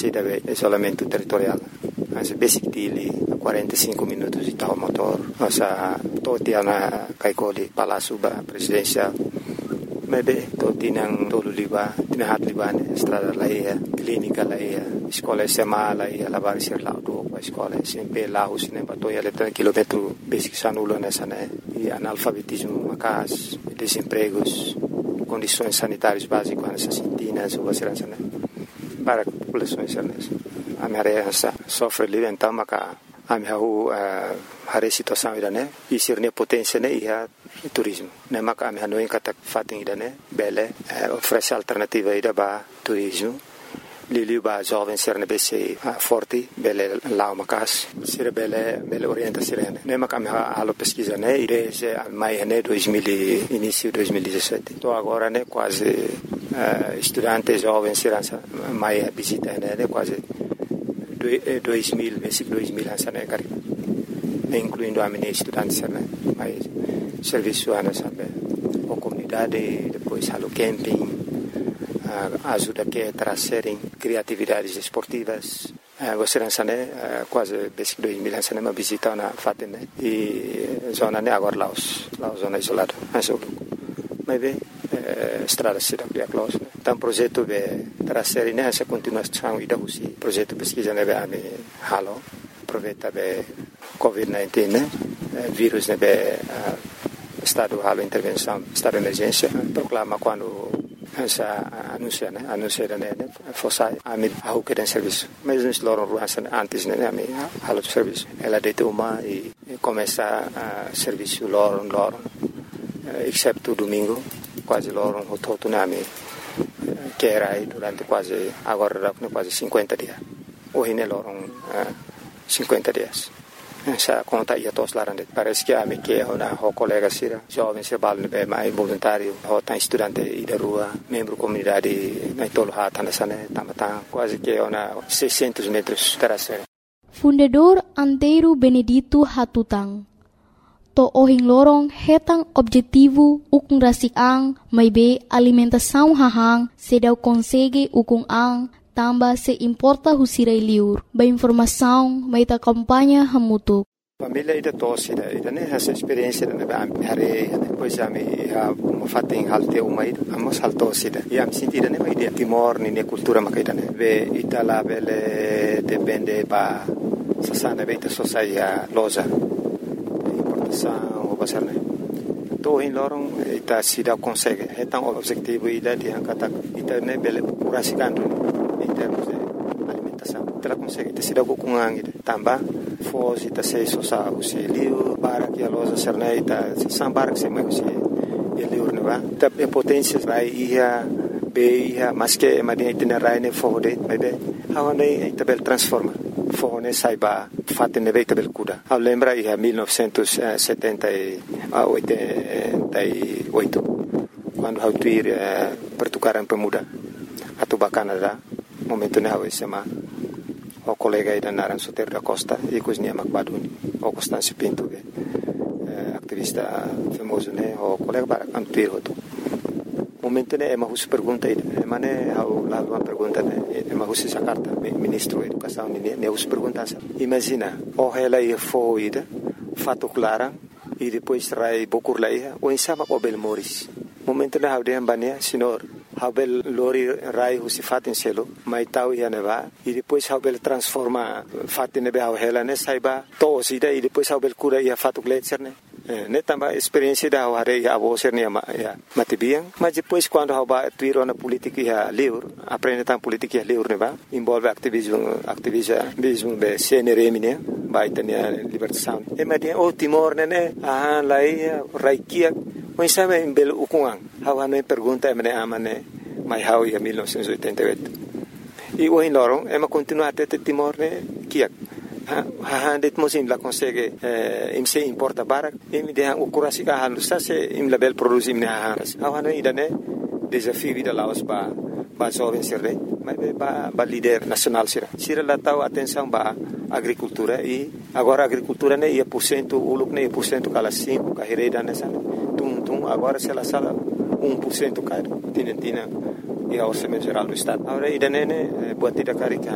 sida é isolamento territorial. Mas basic dili 45 minutos de tal motor. Nossa totia na kaikoli palácio presidencial. Maybe tinang tolo liba, tinahat liba estrada laia, clínica laia, escola SMA laia, lavar ser lá do escola sempre lá os nem batoia letra quilômetro basic sanulo nessa né e analfabetismo macas, desempregos, condições sanitárias básicas nessa sintina, sobre essa né para a população nessa. A minha sofre livre então maca a minha a situação ida né e ser ne potência né e turismo né maca a minha não encata fatem ida né bele oferece alternativa ida ba turismo lili ba jovem ser ne bc forte bele lá uma casa ser bele orienta ser né maca a minha alo pesquisa né ide a mai né 2000 início 2017 então agora né quase estudantes jovens ser mai visita né quase 2000, basic 2000 sana kari, incluindo a minha estudante sana, mas serviço ana sabe, a comunidade, depois halo camping, ajuda que trazerem criatividades esportivas, gostaria sana quase basic 2000 sana uma visita na fatem e zona né agora Laos zona isolada, mas bem estrada cidade é close. Então projeto de trazer nessa continuação e da projeto pesquisa né be halo aproveita be COVID-19 né vírus né be estado halo intervenção estado de emergência proclama quando essa anuncia né fosse a mim a que tem serviço mas nós loram ruas antes né a mim halo serviço ela deita uma e começa a serviço loram exceto domingo quase loram o todo nome que era aí durante quase agora quase 50 dias hoje ne loram 50 dias essa conta ia todos lá parece que a me que na colega sira jovem se balne be mais voluntário ou tá estudante e da rua membro comunidade na tolo hata nessa né tamata quase que na 600 metros terasera Fundador Antero Benedito Hatutang to ohing lorong hetang objetivo ukung rasik ang may be alimentação hahang sedaw konsege ukung ang tamba se importa husiray liur ba informação may ta kampanya hamutuk. Família ida tosse ida né essa experiência da hari depois a me fating halte uma ida amos haltosse ida e am sentida né ida timor ni cultura makaida né ve itala vele depende ba sasana beita sociedade loja o basar né to in lorong ita sida consegue então objetivo ida de angkata ita né bele curasikan em termos de alimentação ela consegue te sida kukungang ida tamba foz ita sei sosa usilio para que a loja ser ita sambar que se mai usi eliur ne ba ta potência vai ia be ia mas que madia itinerário ne fode vai be hawane ita bel transforma fone saiba fatte ne veita bel kuda a lembra ia 1988 quando hau tuir pertukaran pemuda atau Canada momento ne hau SMA o colega ida naran Soter da Costa e cosnia Macbaduni o Constâncio Pinto activista famoso ne o colega para antuir hoto momento ne ema hus pergunta ida mane hau la uma pergunta ne ema hus Jakarta ministro da educação ne hus pergunta imagina o ela ia foi ida fato clara e depois trai bokur laia o insama o bel moris momento ne hau de ambania senhor hau bel lori rai hus fatin selo mai tau ia neva e depois hau bel transforma fatin ne hau ela ne saiba to sida e depois hau bel cura ia fato gletser ne tambah experiência da hari a você ne matibiang mas depois quando hau ba tuiro na política ia livre aprende tam política ia livre ne ba envolve ativismo be CNRM ne ba itania libertação e madia o Timor ne lai raikia mas sabe em belo ukungang hau ano pergunta me amane mai hau ia 1988 e o em lorong ema continua até Timor ne kiak det mosim la consegue im se importa barak im de han ukurasi ka han sa se im label produce im ne hanas awana idane desafio vida laos ba jovem sirre mas ba líder nacional sira la tau atenção ba agricultura e agora agricultura ne ia % uluk ne % kala 5 ka hereda nessa tum agora se la sala 1% caro tina e a orçamento geral do estado agora idane ne buatida karika